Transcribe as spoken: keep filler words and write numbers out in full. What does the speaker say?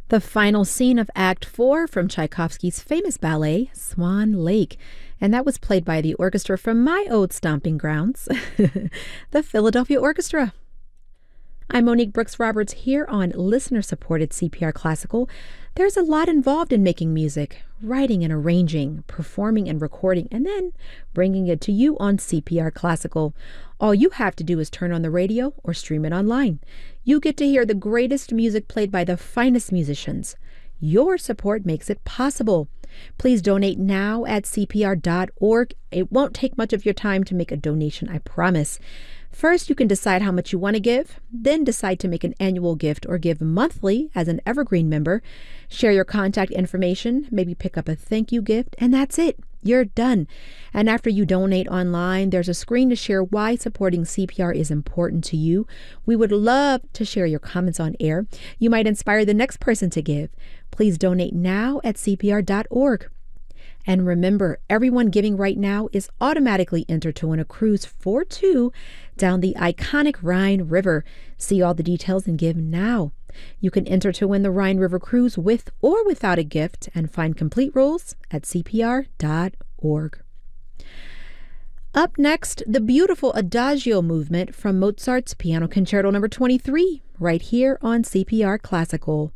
The final scene of Act Four from Tchaikovsky's famous ballet, Swan Lake. And that was played by the orchestra from my old stomping grounds, the Philadelphia Orchestra. I'm Monique Brooks Roberts here on listener-supported C P R Classical. There's a lot involved in making music, writing and arranging, performing and recording, and then bringing it to you on C P R Classical. All you have to do is turn on the radio or stream it online. You get to hear the greatest music played by the finest musicians. Your support makes it possible. Please donate now at C P R dot org. It won't take much of your time to make a donation, I promise. First, you can decide how much you want to give, then decide to make an annual gift or give monthly as an Evergreen member. Share your contact information, maybe pick up a thank you gift, and that's it. You're done. And after you donate online, there's a screen to share why supporting C P R is important to you. We would love to share your comments on air. You might inspire the next person to give. Please donate now at C P R dot org. And remember, everyone giving right now is automatically entered to win a cruise for two down the iconic Rhine River. See all the details and give now. You can enter to win the Rhine River cruise with or without a gift and find complete rules at C P R dot org. Up next, the beautiful Adagio movement from Mozart's Piano Concerto number twenty-three, right here on C P R Classical.